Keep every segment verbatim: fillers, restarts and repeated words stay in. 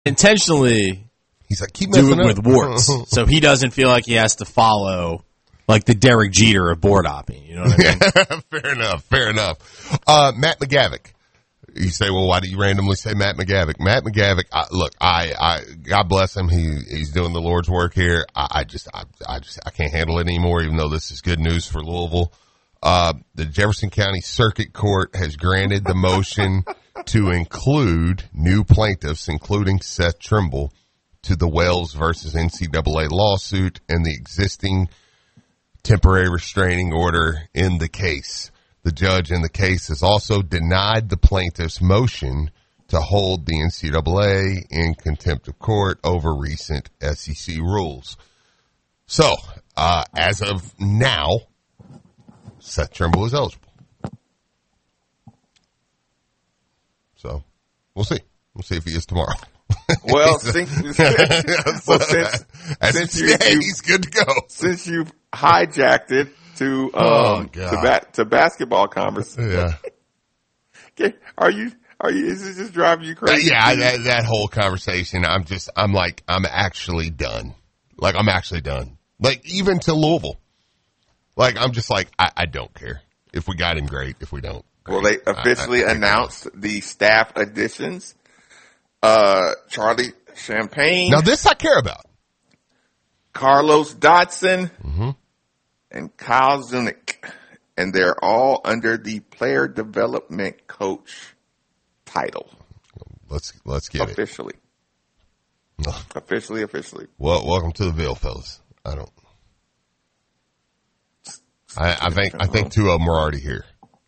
intentionally He's like, keep do messing it up. with warts, so he doesn't feel like he has to follow like the Derek Jeter of board hopping. You know what I mean? Fair enough. Fair enough. Uh, Matt McGavick. You say, well, why do you randomly say Matt McGavick? Matt McGavick, I, look, I, I, God bless him. He, he's doing the Lord's work here. I, I just, I, I just, I can't handle it anymore, even though this is good news for Louisville. Uh, the Jefferson County Circuit Court has granted the motion to include new plaintiffs, including Seth Trimble, to the Wells versus N C double A lawsuit and the existing temporary restraining order in the case. The judge in the case has also denied the plaintiff's motion to hold the N C double A in contempt of court over recent S E C rules. So, uh, as of now, Seth Trimble is eligible. So, we'll see. We'll see if he is tomorrow. Well, since, well, since, since you, yeah, you, he's good to go. Since you've hijacked it to um Oh, to, God. ba- to basketball conversation, Yeah. okay, are you are you? Is it just driving you Uh, crazy? yeah, that, that whole conversation, I'm just, I'm like, I'm actually done. Like, I'm actually done. Like, even to Louisville. Like, I'm just like, I, I don't care. If we got him, great. If we don't, Well, they great. officially I- I- I- announced the staff additions. Uh, Charlie Champagne, Now, this I care about. Carlos Dotson, Mm-hmm. and Kyle Zunick, and they're all under the player development coach title. Let's, let's get it. Officially. Officially, officially. Well, welcome to the Ville, fellas. I don't, I, I think, I think two of them are already here.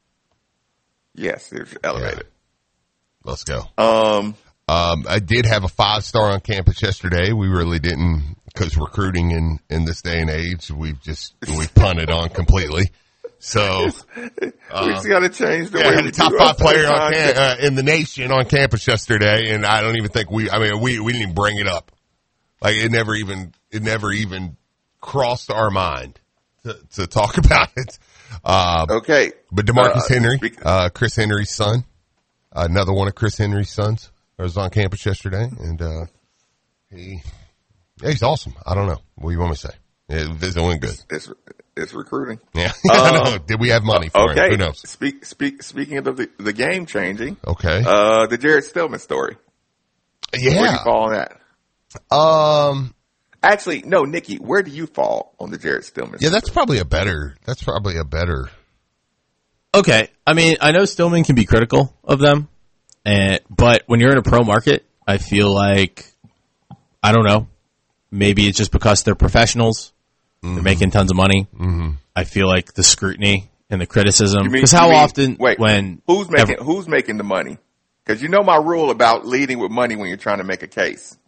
Yes, they're elevated. Let's go. Um, Um, I did have a five star on campus yesterday. We really didn't, because recruiting in, in this day and age, we've just, we punted on completely. So, we just got to change the yeah, I way had we a top do five our player on content. cam- uh, in the nation on campus yesterday, and I don't even think we, I mean, we, we didn't even bring it up. Like, it never even, it never even crossed our mind to, to talk about it. Uh, Okay. but DeMarcus Uh, Henry, speak- uh, Chris Henry's son, another one of Chris Henry's sons, was on campus yesterday, and uh, he, yeah, he's awesome. I don't know. What do you want me to say? It, it's doing good. It's, it's recruiting. Yeah. I know. Um, Did we have money for Okay. him? Who knows? Speak, speak, speaking of the, the game changing, Okay. uh, the Jared Stillman story. Where do you yeah. fall on that? Um. Actually, no, Nikki, where do you fall on the Jared Stillman Yeah, story? that's probably a better. That's probably a better. Okay, I mean, I know Stillman can be critical of them, and but when you're in a pro market, I feel like, I don't know, maybe it's just because they're professionals, Mm-hmm. they're making tons of money. Mm-hmm. I feel like the scrutiny and the criticism, You mean- because you how mean- often wait, when who's making ever- who's making the money? Because you know my rule about leading with money when you're trying to make a case.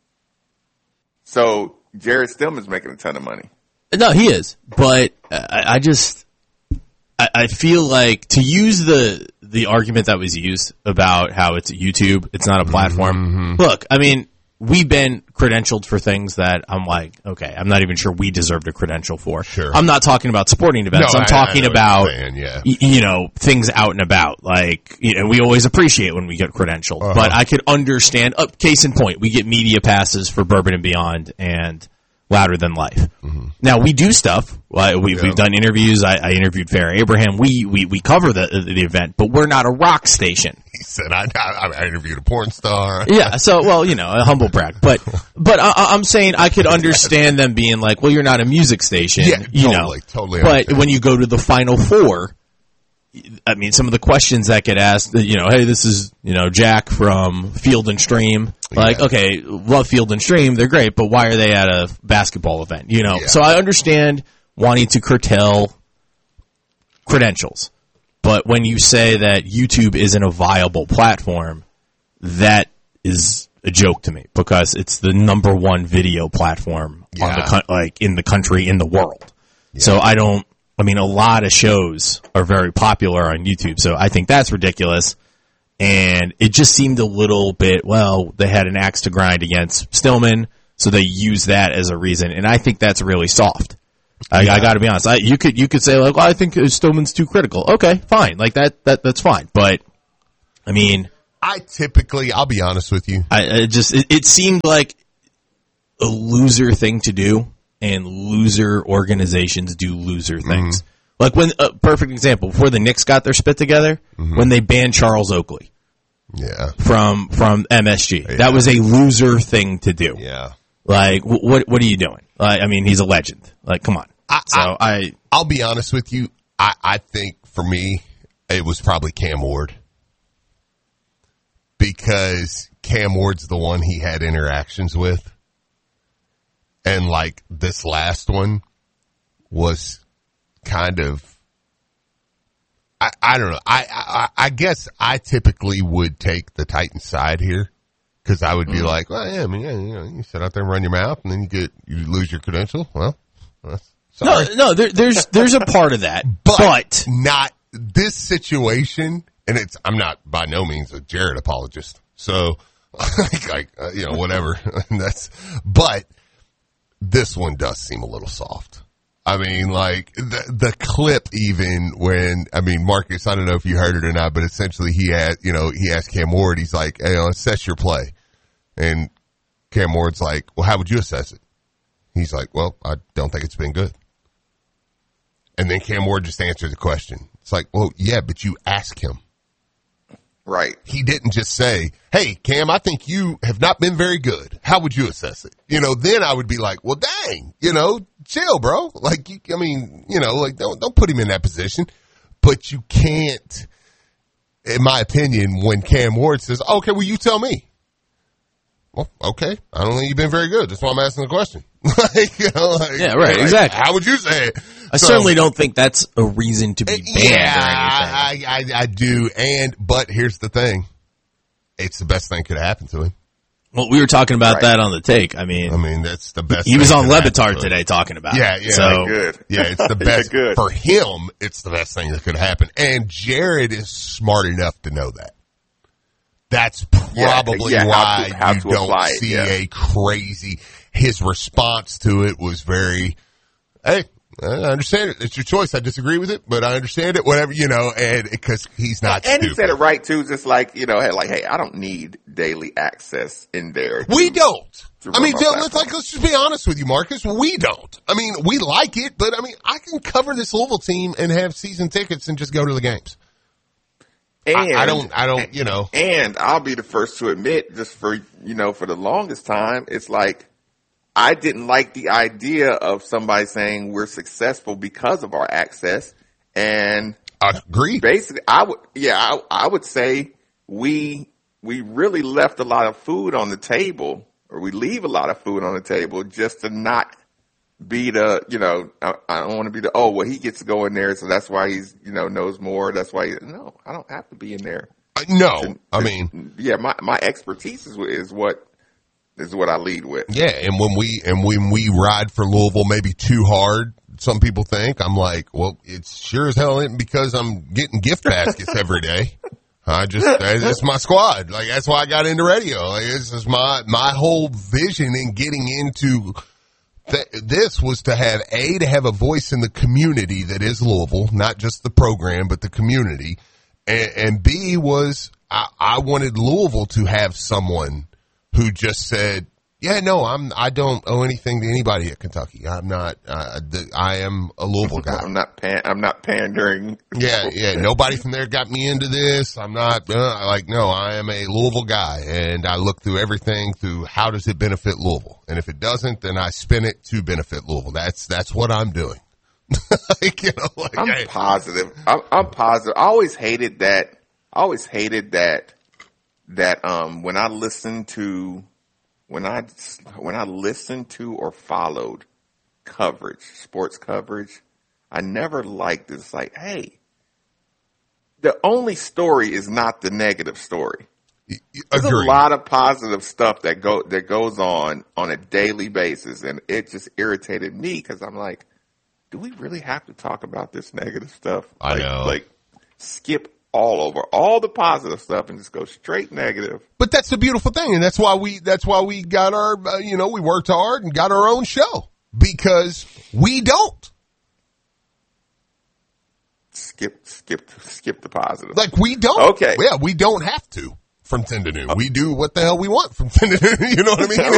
So Jared Stillman's making a ton of money. No, he is, but I, I just I, I feel like to use the the argument that was used about how it's YouTube, it's not a platform. Mm-hmm. Look, I mean, we've been credentialed for things that I'm like, okay, I'm not even sure we deserved a credential for. Sure. I'm not talking about sporting events. No, I'm I- talking I know what about you're saying, yeah. y- you know, things out and about. Like, you know, we always appreciate when we get credentialed, Uh-huh. but I could understand. Uh, case in point, we get media passes for Bourbon and Beyond and Louder Than Life. Mm-hmm. Now we do stuff. Uh, we've, Yeah. we've done interviews. I, I interviewed Farrah Abraham. We, we, we cover the, the event, but we're not a rock station. He said, I, I, I interviewed a porn star. Yeah. So, well, you know, a humble brag, but, but I, I'm saying I could understand them being like, well, you're not a music station. Yeah, you totally, know, totally But understand. when you go to the Final Four, I mean, some of the questions that get asked, you know, hey, this is, you know, Jack from Field and Stream. Like, Yeah. okay, love Field and Stream. They're great, but why are they at a basketball event? You know, Yeah. so I understand wanting to curtail credentials. But when you say that YouTube isn't a viable platform, that is a joke to me because it's the number one video platform on Yeah. the co- like in the country, in the world. So I don't, I mean, a lot of shows are very popular on YouTube, so I think that's ridiculous. And it just seemed a little bit, well, they had an axe to grind against Stillman, so they used that as a reason. And I think that's really soft. I, I got to be honest. I, you could you could say like, well, I think Stillman's too critical. Okay, fine, like that that that's fine. But I mean, I typically, I'll be honest with you. I, I just it, it seemed like a loser thing to do, and loser organizations do loser things. Mm-hmm. Like when a uh, perfect example before the Knicks got their spit together, mm-hmm. when they banned Charles Oakley. Yeah. From from M S G, yeah. that was a loser thing to do. Yeah. Like wh- what what are you doing? Like, I mean, he's a legend. Like, come on. I, so I, I I'll be honest with you. I I think for me, it was probably Cam Ward. Because Cam Ward's the one he had interactions with. And like this last one was kind of, I, I don't know. I, I, I guess I typically would take the Titans side here. Cause I would be mm. like, well, yeah, I mean, yeah, you know, you sit out there and run your mouth and then you get, you lose your credential. Well, sorry. No, no, there, there's, there's a part of that, but, but not this situation. And it's, I'm not by no means a Jared apologist. So, like, like uh, you know, whatever. That's, but this one does seem a little soft. I mean, like, the, the clip even when, I mean, Marcus, I don't know if you heard it or not, but essentially he had, you know, he asked Cam Ward, he's like, hey, assess your play. And Cam Ward's like, well, how would you assess it? He's like, well, I don't think it's been good. And then Cam Ward just answered the question. It's like, well, yeah, but you ask him. Right. He didn't just say, hey, Cam, I think you have not been very good. How would you assess it? You know, then I would be like, well, dang, you know, chill, bro. Like, you, I mean, you know, like, don't, don't put him in that position. But you can't, in my opinion, when Cam Ward says, okay, well, you tell me. Well, okay. I don't think you've been very good. That's why I'm asking the question. like, you know, like, yeah, right, like, exactly. How would you say it? I so, certainly don't think that's a reason to be banned yeah, or anything. I, I, I do. And, but here's the thing. It's the best thing could happen to him. Well, we were talking about right. that on the take. I mean, I mean, that's the best. He was on Le Levitard today talking about yeah, it. Yeah, so, good. Yeah, it's the best. good. For him, it's the best thing that could happen. And Jared is smart enough to know that. That's probably yeah, yeah, why how to, how you to don't it, see yeah. a crazy, his response to it was very, hey, I understand it. It's your choice. I disagree with it, but I understand it, whatever, you know, and because he's not And stupid. he said it right too, just like, you know, hey, like, hey, I don't need daily access in there. To, we don't. I mean, let's, platform. like, let's just be honest with you, Marcus. We don't. I mean, we like it, but I mean, I can cover this Louisville team and have season tickets and just go to the games. And, I, I don't, I don't, you know. And I'll be the first to admit, just for, you know, for the longest time, it's like, I didn't like the idea of somebody saying we're successful because of our access. And I agree. Basically, I would, yeah, I, I would say we, we really left a lot of food on the table, or we leave a lot of food on the table just to not be the, you know, I, I don't want to be the, oh, well, he gets to go in there, so that's why he's, you know, knows more. That's why he, no, I don't have to be in there. Uh, no, to, I to, mean, yeah, my, my expertise is, is what, is what I lead with. Yeah. And when we, and when we ride for Louisville, maybe too hard, some people think, I'm like, well, it's sure as hell isn't because I'm getting gift baskets every day. I just, that's my squad. Like, that's why I got into radio. Like, this is my, my whole vision in getting into th- this was to have A, to have a voice in the community that is Louisville, not just the program, but the community. And, and B was, I, I wanted Louisville to have someone who just said, yeah, no, I'm, I don't owe anything to anybody at Kentucky. I'm not, uh, the, I am a Louisville guy. I'm not pan, I'm not pandering. Yeah, yeah. Nobody from there got me into this. I'm not, uh, like, no, I am a Louisville guy, and I look through everything through how does it benefit Louisville? And if it doesn't, then I spin it to benefit Louisville. That's, that's what I'm doing. like, you know, like, I'm hey. positive. I'm, I'm positive. I always hated that. I always hated that, that, um, when I listened to, When I, when I listened to or followed coverage, sports coverage, I never liked this. Like, hey, the only story is not the negative story. There's Agreed. a lot of positive stuff that go, that goes on on a daily basis. And it just irritated me because I'm like, do we really have to talk about this negative stuff? I like, know. Like, skip all over all the positive stuff and just go straight negative. But that's the beautiful thing, and that's why we that's why we got our uh, you know we worked hard and got our own show because we don't skip skip skip the positive. like we don't. Okay, Yeah, we don't have to from ten to noon. We do what the hell we want from ten to noon. You know what I mean?